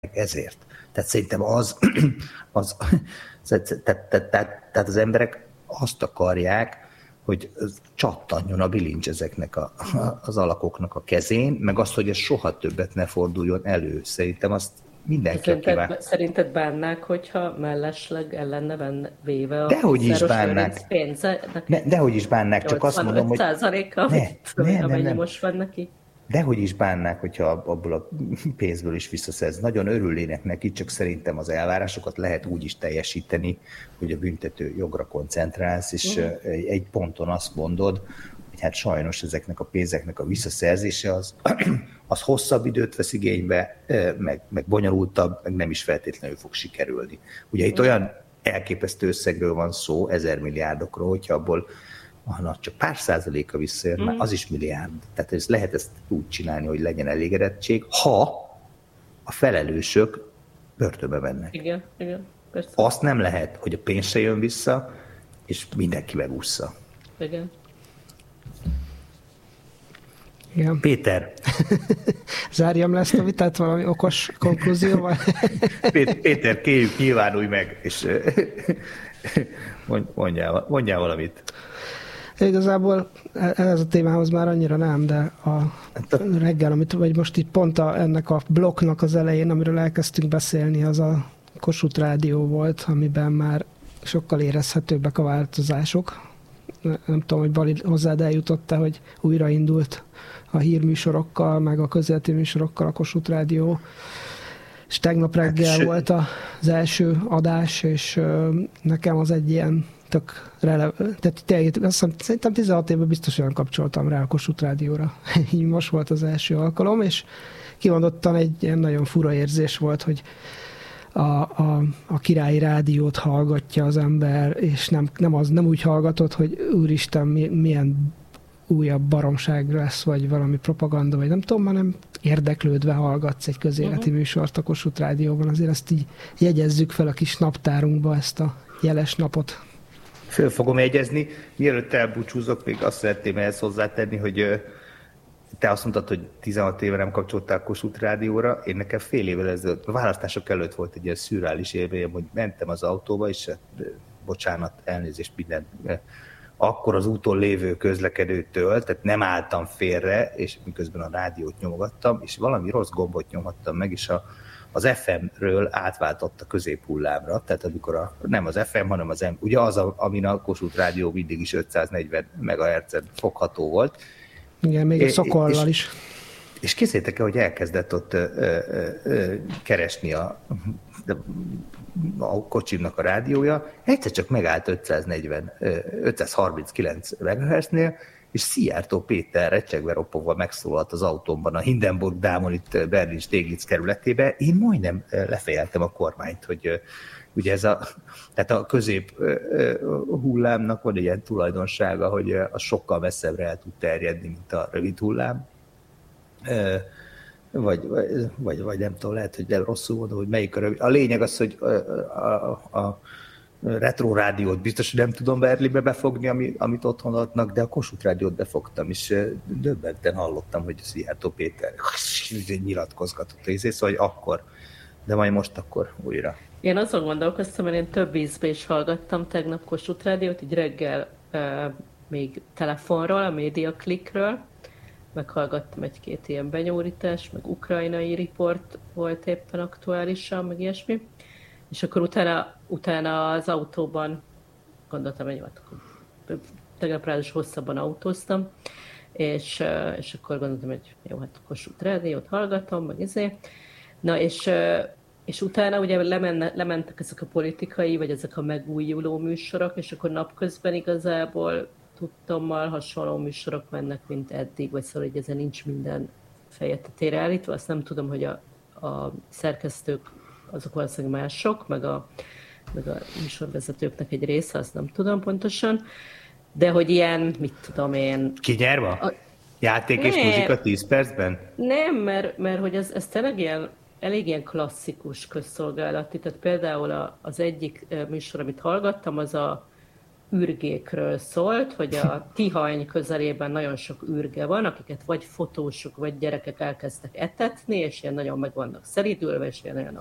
ezért. Tehát szerintem tehát az emberek azt akarják, hogy csattanjon a bilincs ezeknek az alakoknak a kezén, meg azt, hogy ez soha többet ne forduljon elő. Szerintem azt mindenki, Szerinted bánnák, hogyha mellesleg el lenne véve a Dehogy is bánnák. pénze? Dehogy is bánnák, csak azt mondom, hogy... 85%-a, amennyi most van neki? Dehogy is bánnák, hogyha abból a pénzből is visszaszerz. Nagyon örülnének neki, csak szerintem az elvárásokat lehet úgy is teljesíteni, hogy a büntető jogra koncentrálsz, és egy ponton azt mondod, hogy hát sajnos ezeknek a pénzeknek a visszaszerzése az hosszabb időt vesz igénybe, meg bonyolultabb, meg nem is feltétlenül fog sikerülni. Ugye itt olyan elképesztő összegről van szó, 1000 milliárdokról, hogyha abból csak pár százaléka visszajön, az is milliárd. Tehát lehet ezt úgy csinálni, hogy legyen elégedettség, ha a felelősök börtönbe mennek. Igen, persze. Azt nem lehet, hogy a pénz se jön vissza, és mindenki megúszza. Igen. Igen. Péter. Zárjam le ezt a vitát valami okos konklúzióval. Péter, kérjük, nyilvánulj meg, és mondjál valamit. Igazából ez a témához már annyira nem, de a reggel, vagy most itt pont ennek a blokknak az elején, amiről elkezdtünk beszélni, az a Kossuth Rádió volt, amiben már sokkal érezhetőbbek a változások. Nem tudom, hogy Bali hozzád eljutott-e, hogy újraindult a hírműsorokkal, meg a közéleti műsorokkal a Kossuth Rádió. És tegnap reggel volt az első adás, és nekem az egy ilyen tök tehát szerintem 16 évben biztos olyan kapcsoltam rá a Kossuth Rádióra. Így most volt az első alkalom, és kimondottan egy ilyen nagyon fura érzés volt, hogy a királyi rádiót hallgatja az ember, és nem úgy hallgatott, hogy úristen, milyen újabb baromság lesz, vagy valami propaganda, vagy nem tudom, hanem érdeklődve hallgatsz egy közéleti műsort a Kossuth Rádióban. Azért ezt így jegyezzük fel a kis naptárunkba, ezt a jeles napot. Föl fogom jegyezni. Mielőtt elbúcsúzok, még azt szeretném ehhez hozzátenni, hogy te azt mondtad, hogy 16 éve nem kapcsoltál a Kossuth Rádióra. Én nekem fél évvel ezelőtt, a választások előtt volt egy ilyen szürreális élményem, hogy mentem az autóba, és bocsánat, elnézést minden, akkor az úton lévő közlekedőtől, tehát nem álltam félre, és miközben a rádiót nyomogattam, és valami rossz gombot nyomhattam meg, és az FM-ről átváltott a középhullámra, tehát amikor nem az FM, hanem az M, ugye az, amin a Kossuth Rádió mindig is 540 MHz-en fogható volt. Igen, még a Szokollal is. És képzeljétek el, hogy elkezdett ott keresni a kocsimnak a rádiója, egyszer csak megállt 539 MHz-nél, és Szijjártó Péter recsegve ropogva megszólalt az autómban a Hindenburg Dámon itt Berlin-Steglitz kerületébe. Én majdnem lefejeltem a kormányt, hogy ugye tehát a közép hullámnak van egy ilyen tulajdonsága, hogy az sokkal messzebbre el tud terjedni, mint a rövid hullám. Vagy nem tudom, lehet, hogy nem rosszul mondom, hogy melyik a rövid. A lényeg az, hogy a retro rádiót biztos, hogy nem tudom Berlinbe befogni, amit otthon adnak, de a Kossuth Rádiót befogtam, és döbbenten hallottam, hogy Szijjártó Péter nyilatkozgatott részét, szóval akkor, de majd most akkor újra. Én azon gondolkoztam, hogy én több ízbe is hallgattam tegnap Kossuth Rádiót, így reggel még telefonról, a Media Clickről, meghallgattam egy-két ilyen benyújtást, meg ukrajnai riport volt éppen aktuálisan, meg ilyesmi. És akkor utána az autóban gondoltam, hogy tegnap rá is hosszabban autóztam, és akkor gondoltam, hogy jó, hát Kossuth Rádiót hallgatom, meg ezért. Na, és utána ugye lementek ezek a politikai, vagy ezek a megújuló műsorok, és akkor napközben igazából tudtommal hasonló műsorok mennek, mint eddig, vagy szóval, hogy ezen nincs minden feje tetejére állítva. Azt nem tudom, hogy a szerkesztők azok valószínűleg mások, meg a műsorvezetőknek egy része, azt nem tudom pontosan, de hogy ilyen, mit tudom én... Ki nyer ma? Játék és muzsika 10 percben? Nem, mert hogy ez tényleg elég ilyen klasszikus közszolgálati, tehát például az egyik műsor, amit hallgattam, az ürgékről szólt, hogy a Tihany közelében nagyon sok ürge van, akiket vagy fotósok, vagy gyerekek elkezdtek etetni, és ilyen nagyon meg vannak szeridülve, és ilyen nagyon